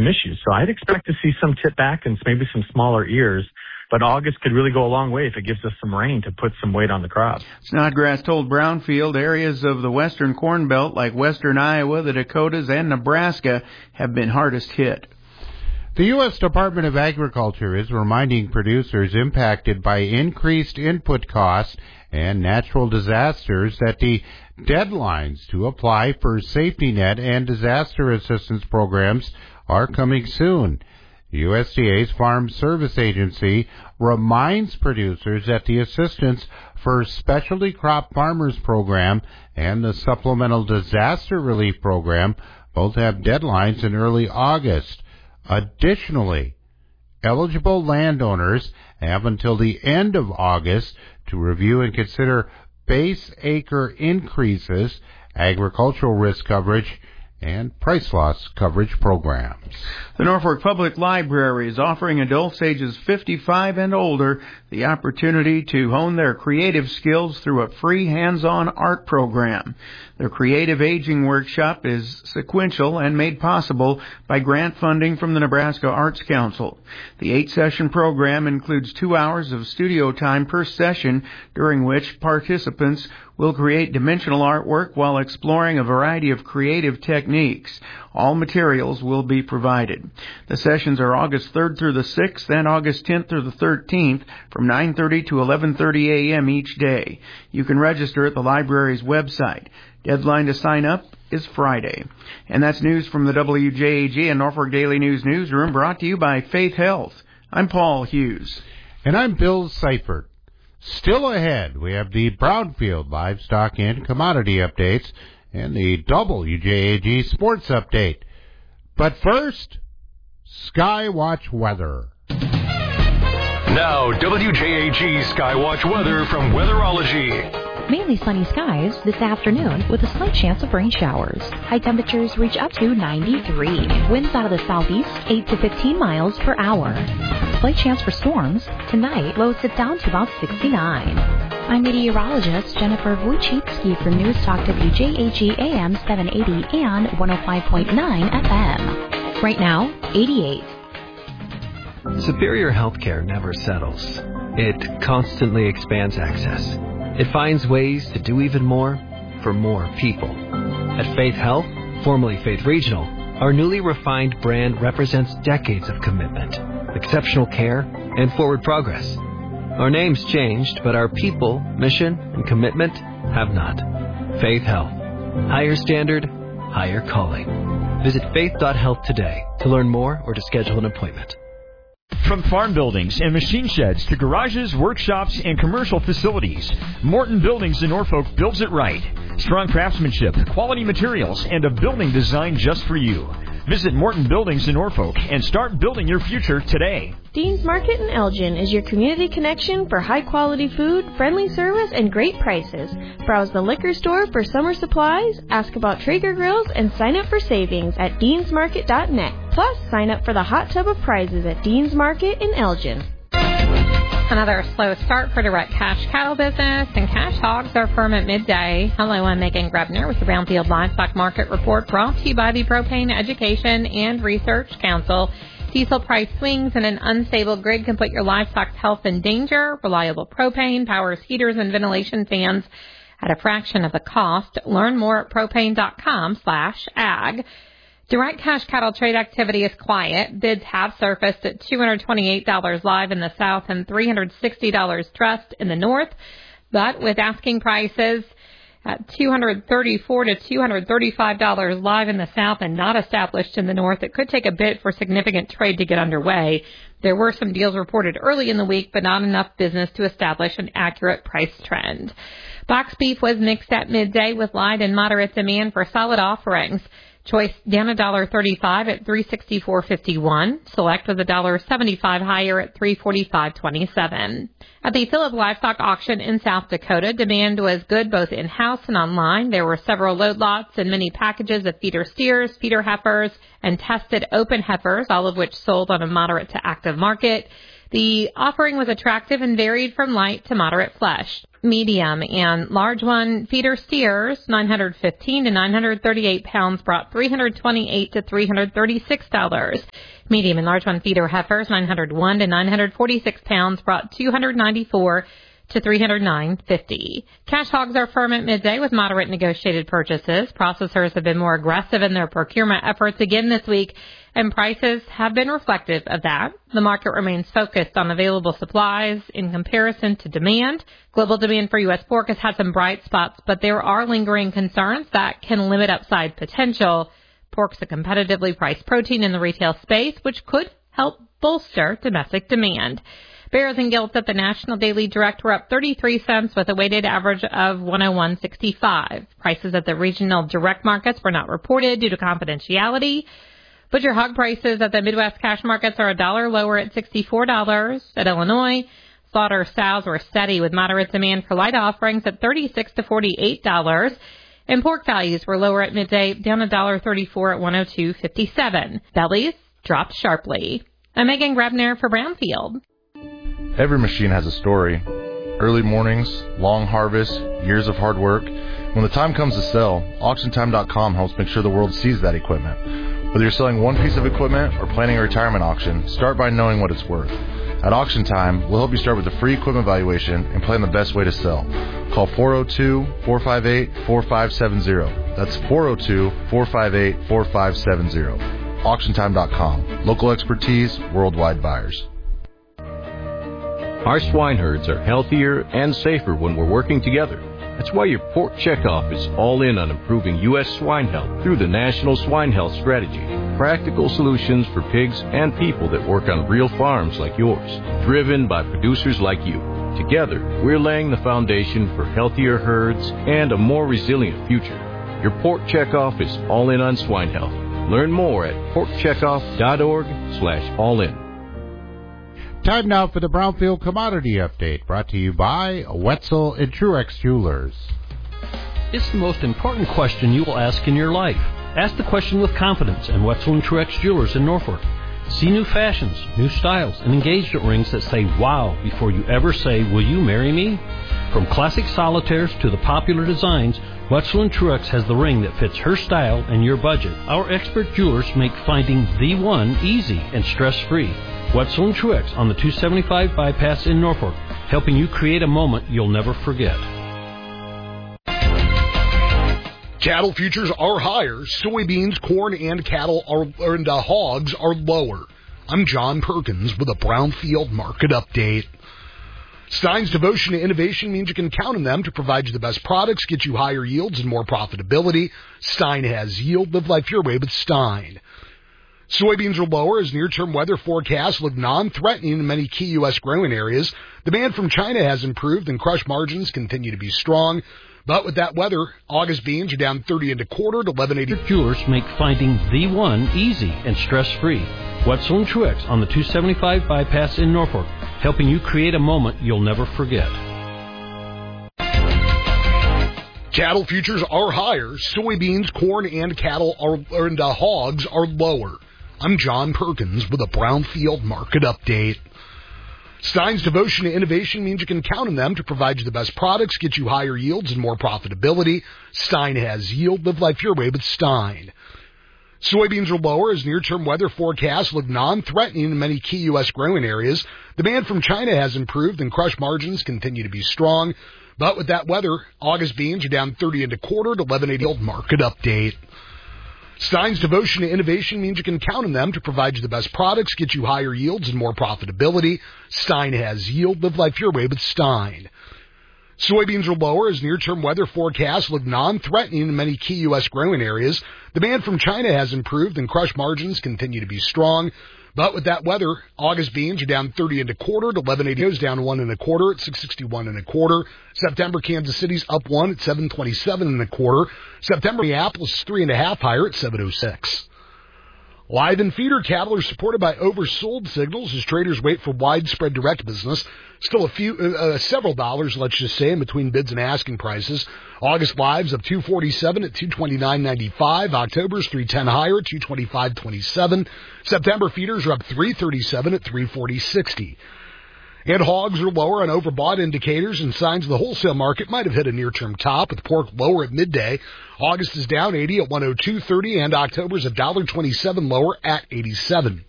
some issues. So I'd expect to see some tip back and maybe some smaller ears. But August could really go a long way if it gives us some rain to put some weight on the crop. Snodgrass told Brownfield areas of the western Corn Belt like western Iowa, the Dakotas, and Nebraska have been hardest hit. The U.S. Department of Agriculture is reminding producers impacted by increased input costs and natural disasters that the deadlines to apply for safety net and disaster assistance programs are coming soon. USDA's Farm Service Agency reminds producers that the Assistance for Specialty Crop Farmers Program and the Supplemental Disaster Relief Program both have deadlines in early August. Additionally, eligible landowners have until the end of August to review and consider base acre increases, agricultural risk coverage, and price loss coverage programs. The Norfolk Public Library is offering adults ages 55 and older the opportunity to hone their creative skills through a free hands-on art program. Their Creative Aging Workshop is sequential and made possible by grant funding from the Nebraska Arts Council. The 8-session program includes 2 hours of studio time per session, during which participants will create dimensional artwork while exploring a variety of creative techniques. All materials will be provided. The sessions are August 3rd through the 6th and August 10th through the 13th from 9:30 to 11:30 a.m. each day. You can register at the library's website. Deadline to sign up is Friday. And that's news from the WJAG and Norfolk Daily News Newsroom, brought to you by Faith Health. I'm Paul Hughes. And I'm Bill Seifert. Still ahead, we have the Brownfield livestock and commodity updates and the WJAG sports update. But first, Skywatch weather. Now, WJAG Skywatch weather from Weatherology. Mainly sunny skies this afternoon with a slight chance of rain showers. High temperatures reach up to 93. Winds out of the southeast 8 to 15 miles per hour. Slight chance for storms. Tonight, lows sit down to about 69. I'm meteorologist Jennifer Wojcicki for News Talk WJAG AM 780 and 105.9 FM. Right now, 88. Superior Healthcare never settles. It constantly expands access. It finds ways to do even more for more people. At Faith Health, formerly Faith Regional, our newly refined brand represents decades of commitment, exceptional care, and forward progress. Our name's changed, but our people, mission, and commitment have not. Faith Health. Higher standard, higher calling. Visit faith.health today to learn more or to schedule an appointment. From farm buildings and machine sheds to garages, workshops, and commercial facilities, Morton Buildings in Norfolk builds it right. Strong craftsmanship, quality materials, and a building designed just for you. Visit Morton Buildings in Norfolk and start building your future today. Dean's Market in Elgin is your community connection for high-quality food, friendly service, and great prices. Browse the liquor store for summer supplies, ask about Traeger grills, and sign up for savings at deansmarket.net. Plus, sign up for the hot tub of prizes at Dean's Market in Elgin. Another slow start for direct cash cattle business, and cash hogs are firm at midday. Hello, I'm Megan Grebner with the Brownfield Livestock Market Report, brought to you by the Propane Education and Research Council. Diesel price swings and an unstable grid can put your livestock's health in danger. Reliable propane powers heaters and ventilation fans at a fraction of the cost. Learn more at propane.com/ag. Direct cash cattle trade activity is quiet. Bids have surfaced at $228 live in the south and $360 trussed in the north. But with asking prices at $234 to $235 live in the south and not established in the north, it could take a bit for significant trade to get underway. There were some deals reported early in the week, but not enough business to establish an accurate price trend. Box beef was mixed at midday with light and moderate demand for solid offerings. Choice down $1.35 at $364.51. Select was $1.75 higher at $345.27. At the Philip Livestock Auction in South Dakota, demand was good both in-house and online. There were several load lots and many packages of feeder steers, feeder heifers, and tested open heifers, all of which sold on a moderate to active market. The offering was attractive and varied from light to moderate flesh. Medium and large one feeder steers, 915 to 938 pounds, brought $328 to $336. Medium and large one feeder heifers, 901 to 946 pounds, brought $294 to $309.50. Cash hogs are firm at midday with moderate negotiated purchases. Processors have been more aggressive in their procurement efforts again this week, and prices have been reflective of that. The market remains focused on available supplies in comparison to demand. Global demand for U.S. pork has had some bright spots, but there are lingering concerns that can limit upside potential. Pork's a competitively priced protein in the retail space, which could help bolster domestic demand. Bears and gilts at the National Daily Direct were up 33 cents with a weighted average of 101.65. Prices at the regional direct markets were not reported due to confidentiality. Butcher hog prices at the Midwest cash markets are $1 lower at $64. At Illinois, slaughter sows were steady with moderate demand for light offerings at $36 to $48. And pork values were lower at midday, down $1.34 at $102.57. Bellies dropped sharply. I'm Megan Grebner for Brownfield. Every machine has a story. Early mornings, long harvests, years of hard work. When the time comes to sell, AuctionTime.com helps make sure the world sees that equipment. Whether you're selling one piece of equipment or planning a retirement auction, start by knowing what it's worth. At Auction Time, we'll help you start with a free equipment valuation and plan the best way to sell. Call 402-458-4570. That's 402-458-4570. AuctionTime.com. Local expertise, worldwide buyers. Our swine herds are healthier and safer when we're working together. That's why your Pork Checkoff is all in on improving U.S. swine health through the National Swine Health Strategy. Practical solutions for pigs and people that work on real farms like yours, driven by producers like you. Together, we're laying the foundation for healthier herds and a more resilient future. Your Pork Checkoff is all in on swine health. Learn more at porkcheckoff.org/all-in. Time now for the Brownfield Commodity Update, brought to you by Wetzel and Truex Jewelers. It's the most important question you will ask in your life. Ask the question with confidence in Wetzel and Truex Jewelers in Norfolk. See new fashions, new styles, and engagement rings that say wow before you ever say, will you marry me? From classic solitaires to the popular designs, Wetzel and Truex has the ring that fits her style and your budget. Our expert jewelers make finding the one easy and stress-free. Wetzel and Truex on the 275 bypass in Norfolk, helping you create a moment you'll never forget. Cattle futures are higher. Soybeans, corn, and hogs are lower. I'm John Perkins with a Brownfield Market Update. Stein's devotion to innovation means you can count on them to provide you the best products, get you higher yields and more profitability. Stein has yield. Live life your way with Stein. Soybeans are lower as near-term weather forecasts look non-threatening in many key U.S. growing areas. Demand from China has improved and crush margins continue to be strong. But with that weather, August beans are down 30 1/4 to 11.80. Jewelers make finding the one easy and stress-free. Wetzel and Truex on the 275 bypass in Norfolk, helping you create a moment you'll never forget. Cattle futures are higher. Soybeans, corn, and hogs are lower. I'm John Perkins with a Brownfield Market Update. Stein's devotion to innovation means you can count on them to provide you the best products, get you higher yields and more profitability. Stein has yield. Live life your way with Stein. Soybeans are lower as near-term weather forecasts look non-threatening in many key U.S. growing areas. Demand from China has improved and crush margins continue to be strong. But with that weather, August beans are down 30 1/4 to 11.80. Market Update. Stein's devotion to innovation means you can count on them to provide you the best products, get you higher yields and more profitability. Stein has yield. Live life your way with Stein. Soybeans are lower as near-term weather forecasts look non-threatening in many key U.S. growing areas. Demand from China has improved and crush margins continue to be strong. But with that weather, August beans are down 30 1/4 to 11.80. Down 1 1/4 at 661 1/4. September Kansas City's up 1 at 727 1/4. September Minneapolis 3 1/2 higher at 706. Live and feeder cattle are supported by oversold signals as traders wait for widespread direct business. Still several dollars, let's just say, in between bids and asking prices. August lives up 247 at 229.95. October's 310 higher at 225.27. September feeders are up 337 at 340.60. And hogs are lower on overbought indicators and signs the wholesale market might have hit a near-term top, with pork lower at midday. August is down 80 at 102.30, and October is $1.27 lower at 87.